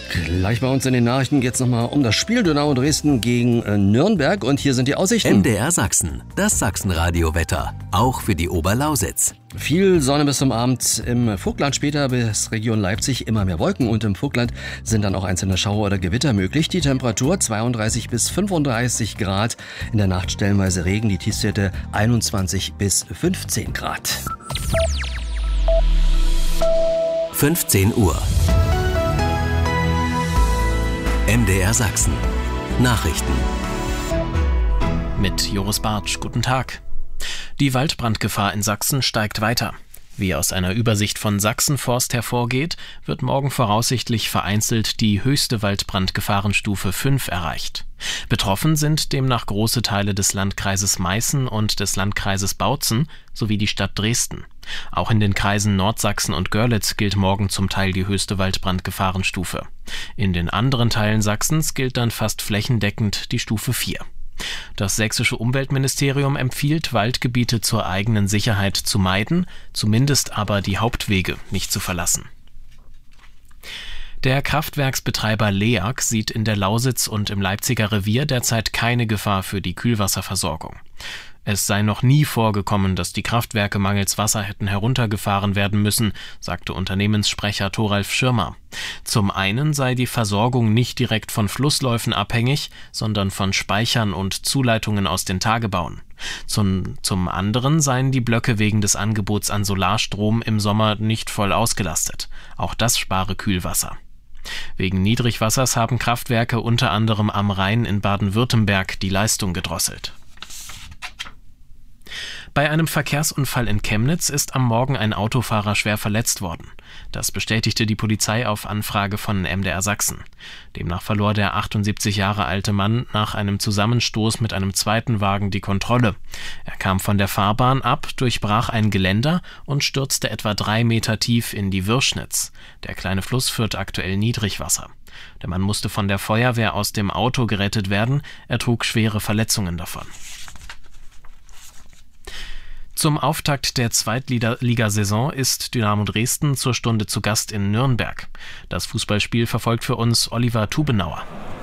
Gleich bei uns in den Nachrichten geht es nochmal um das Spiel Dynamo Dresden gegen Nürnberg und hier sind die Aussichten. MDR Sachsen, das Sachsenradio-Wetter, auch für die Oberlausitz. Viel Sonne bis zum Abend, im Vogtland später bis Region Leipzig immer mehr Wolken und im Vogtland sind dann auch einzelne Schauer oder Gewitter möglich. Die Temperatur 32 bis 35 Grad, in der Nacht stellenweise Regen, die Tiefstwerte 21 bis 15 Grad. 15 Uhr. MDR Sachsen. Nachrichten. Mit Joris Bartsch, guten Tag. Die Waldbrandgefahr in Sachsen steigt weiter. Wie aus einer Übersicht von Sachsenforst hervorgeht, wird morgen voraussichtlich vereinzelt die höchste Waldbrandgefahrenstufe 5 erreicht. Betroffen sind demnach große Teile des Landkreises Meißen und des Landkreises Bautzen sowie die Stadt Dresden. Auch in den Kreisen Nordsachsen und Görlitz gilt morgen zum Teil die höchste Waldbrandgefahrenstufe. In den anderen Teilen Sachsens gilt dann fast flächendeckend die Stufe 4. Das sächsische Umweltministerium empfiehlt, Waldgebiete zur eigenen Sicherheit zu meiden, zumindest aber die Hauptwege nicht zu verlassen. Der Kraftwerksbetreiber LEAG sieht in der Lausitz und im Leipziger Revier derzeit keine Gefahr für die Kühlwasserversorgung. Es sei noch nie vorgekommen, dass die Kraftwerke mangels Wasser hätten heruntergefahren werden müssen, sagte Unternehmenssprecher Thoralf Schirmer. Zum einen sei die Versorgung nicht direkt von Flussläufen abhängig, sondern von Speichern und Zuleitungen aus den Tagebauen. Zum anderen seien die Blöcke wegen des Angebots an Solarstrom im Sommer nicht voll ausgelastet. Auch das spare Kühlwasser. Wegen Niedrigwassers haben Kraftwerke unter anderem am Rhein in Baden-Württemberg die Leistung gedrosselt. Bei einem Verkehrsunfall in Chemnitz ist am Morgen ein Autofahrer schwer verletzt worden. Das bestätigte die Polizei auf Anfrage von MDR Sachsen. Demnach verlor der 78 Jahre alte Mann nach einem Zusammenstoß mit einem zweiten Wagen die Kontrolle. Er kam von der Fahrbahn ab, durchbrach ein Geländer und stürzte etwa 3 Meter tief in die Würschnitz. Der kleine Fluss führt aktuell Niedrigwasser. Der Mann musste von der Feuerwehr aus dem Auto gerettet werden. Er trug schwere Verletzungen davon. Zum Auftakt der Zweitligasaison ist Dynamo Dresden zur Stunde zu Gast in Nürnberg. Das Fußballspiel verfolgt für uns Oliver Tubenauer.